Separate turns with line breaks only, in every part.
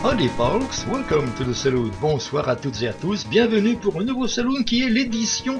Howdy folks, welcome to the saloon. Bonsoir à toutes et à tous, bienvenue pour un nouveau saloon qui est l'édition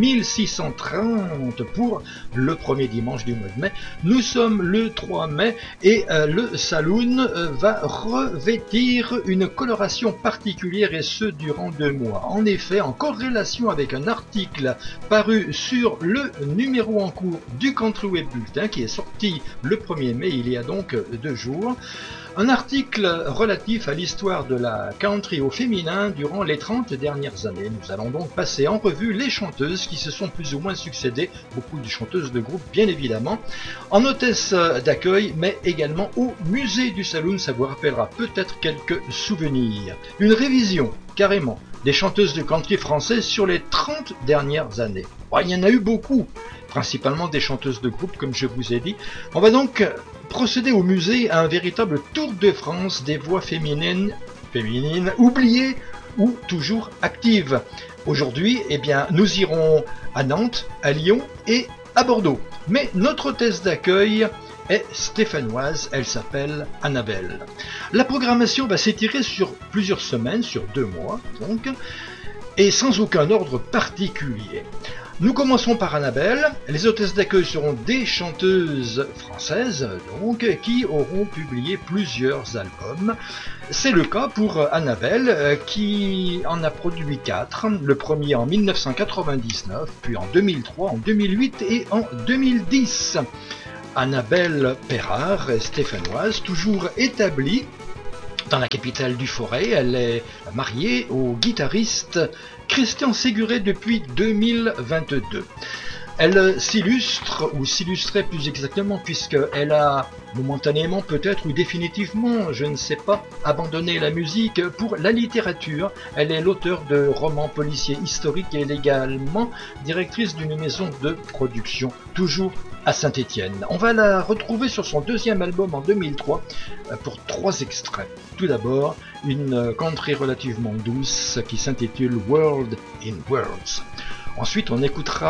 1630 pour le premier dimanche du mois de mai. Nous sommes le 3 mai et le saloon va revêtir une coloration particulière et ce durant 2 mois. En effet, en corrélation avec un article paru sur le numéro en cours du Country Web Bulletin qui est sorti le 1er mai, il y a donc 2 jours. Un article relatif à l'histoire de la country au féminin durant les 30 dernières années. Nous allons donc passer en revue les chanteuses qui se sont plus ou moins succédées, beaucoup de chanteuses de groupe bien évidemment, en hôtesse d'accueil mais également au musée du saloon, ça vous rappellera peut-être quelques souvenirs. Une révision, carrément, des chanteuses de country françaises sur les 30 dernières années. Bon, il y en a eu beaucoup, principalement des chanteuses de groupe comme je vous ai dit. On va donc procéder au musée à un véritable tour de France des voix féminines oubliées ou toujours actives. Aujourd'hui, nous irons à Nantes, à Lyon et à Bordeaux. Mais notre hôtesse d'accueil est stéphanoise, elle s'appelle Annabelle. La programmation va s'étirer sur plusieurs semaines, sur 2 mois donc, et sans aucun ordre particulier. Nous commençons par Annabelle. Les hôtesses d'accueil seront des chanteuses françaises, donc, qui auront publié plusieurs albums. C'est le cas pour Annabelle, qui en a produit 4. Le premier en 1999, puis en 2003, en 2008 et en 2010. Annabelle Perrard, stéphanoise, toujours établie dans la capitale du Forêt. Elle est mariée au guitariste Christian Séguret depuis 2022. Elle s'illustre, ou s'illustrait plus exactement, puisqu'elle a momentanément peut-être ou définitivement, je ne sais pas, abandonné la musique pour la littérature. Elle est l'auteure de romans policiers historiques et elle est également directrice d'une maison de production, toujours à Saint-Étienne. On va la retrouver sur son 2e album en 2003 pour 3 extraits. Tout d'abord, une country relativement douce qui s'intitule World in Words. Ensuite, on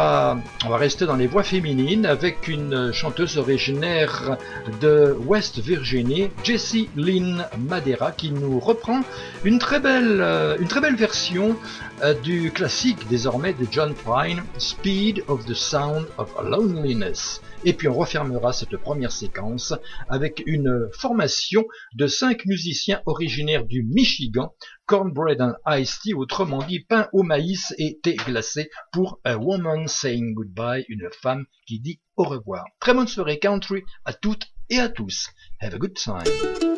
va rester dans les voix féminines avec une chanteuse originaire de West Virginie, Jessie Lynn Madera, qui nous reprend une très belle version du classique désormais de John Prine, Speed of the Sound of Loneliness. Et puis on refermera cette première séquence avec une formation de 5 musiciens originaires du Michigan, Cornbread and Iced Tea, autrement dit pain au maïs et thé glacé, pour A Woman Saying Goodbye, une femme qui dit au revoir. Très bonne soirée country à toutes et à tous. Have a good time.